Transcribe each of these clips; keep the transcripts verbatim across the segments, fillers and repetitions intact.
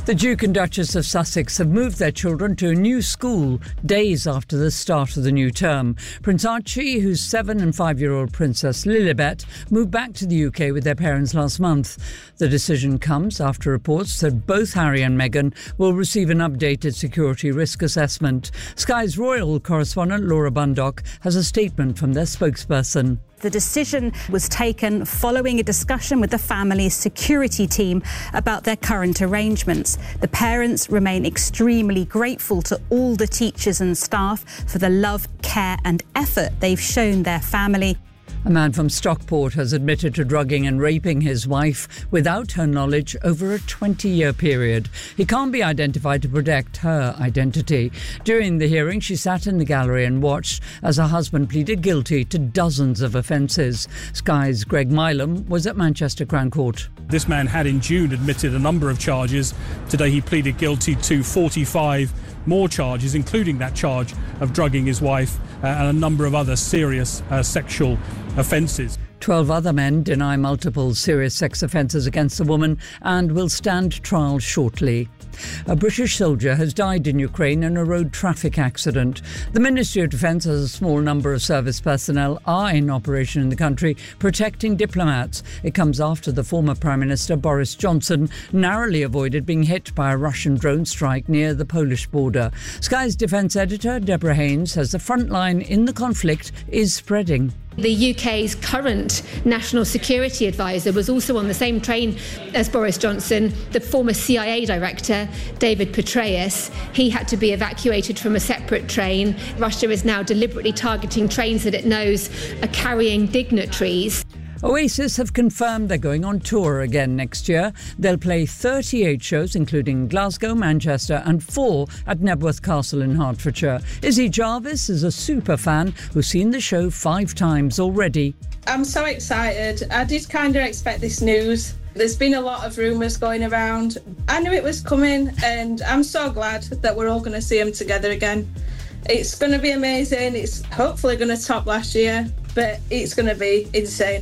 The Duke and Duchess of Sussex have moved their children to a new school days after the start of the new term. Prince Archie, whose seven and five-year-old Princess Lilibet moved back to the U K with their parents last month. The decision comes after reports that both Harry and Meghan will receive an updated security risk assessment. Sky's royal correspondent Laura Bundock has a statement from their spokesperson. The decision was taken following a discussion with the family's security team about their current arrangements. The parents remain extremely grateful to all the teachers and staff for the love, care and effort they've shown their family. A man from Stockport has admitted to drugging and raping his wife without her knowledge over a twenty-year period. He can't be identified to protect her identity. During the hearing, she sat in the gallery and watched as her husband pleaded guilty to dozens of offences. Sky's Greg Milam was at Manchester Crown Court. This man had in June admitted a number of charges. Today he pleaded guilty to forty-five more charges, including that charge of drugging his wife uh, and a number of other serious uh, sexual offences. Twelve other men deny multiple serious sex offences against the woman and will stand trial shortly. A British soldier has died in Ukraine in a road traffic accident. The Ministry of Defence says a small number of service personnel are in operation in the country protecting diplomats. It comes after the former Prime Minister Boris Johnson narrowly avoided being hit by a Russian drone strike near the Polish border. Sky's defence editor Deborah Haynes says the front line in the conflict is spreading. The U K's current national security advisor was also on the same train as Boris Johnson, the former C I A director, David Petraeus. He had to be evacuated from a separate train. Russia is now deliberately targeting trains that it knows are carrying dignitaries. Oasis have confirmed they're going on tour again next year. They'll play thirty-eight shows, including Glasgow, Manchester and four at Knebworth Castle in Hertfordshire. Izzy Jarvis is a super fan who's seen the show five times already. I'm so excited. I did kind of expect this news. There's been a lot of rumours going around. I knew it was coming and I'm so glad that we're all going to see them together again. It's going to be amazing. It's hopefully going to top last year, but it's going to be insane.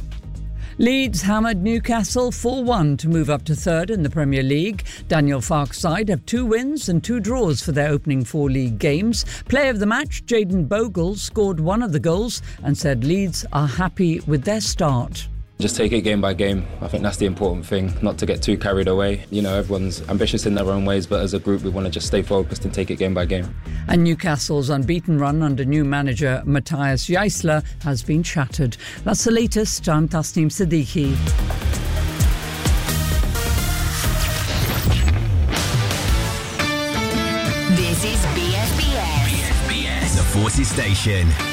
Leeds hammered Newcastle four one to move up to third in the Premier League. Daniel Farke's side have two wins and two draws for their opening four league games. Player of the match, Jayden Bogle, scored one of the goals and said Leeds are happy with their start. Just take it game by game. I think that's the important thing, not to get too carried away. You know, everyone's ambitious in their own ways, but as a group we want to just stay focused and take it game by game. And Newcastle's unbeaten run under new manager Matthias Jaissler has been shattered. That's the latest. I'm Tasneem Siddiqui. This is B S B S. B S B S, the Forces Station.